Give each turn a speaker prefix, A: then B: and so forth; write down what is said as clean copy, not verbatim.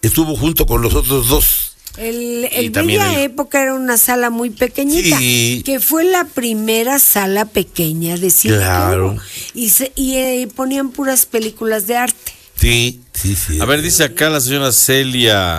A: estuvo junto con los otros dos.
B: El Bella Época era una sala muy pequeñita, que fue la primera sala pequeña de cine.
A: Claro.
B: Y ponían puras películas de arte.
A: Sí.
C: A ver, dice acá la señora Celia